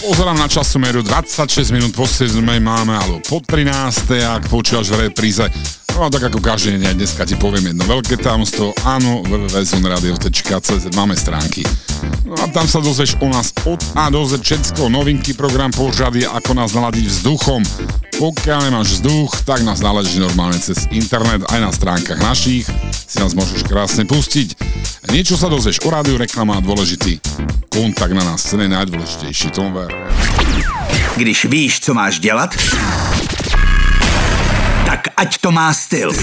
Pozerám na časomeru, 26 minút po 7 máme, alebo po 13, ak počúvaš v repríze. No tak ako každý deň, dneska ti poviem jedno veľké tajomstvo. Áno, www.zonradio.cz máme stránky. No a tam sa dozvieš o nás od A do Z všetko, novinky, program, pořady, ako nás naladiť vzduchom. Pokiaľ nemáš vzduch, tak nás naladíš normálne cez internet, aj na stránkach našich si nás môžeš krásne pustiť. Niečo sa dozvieš o rádiu, reklama a dôležitý kontakt na nás, ten je najdôležitejší, tomu ver. Když víš, co máš dělat, tak ať to má styl.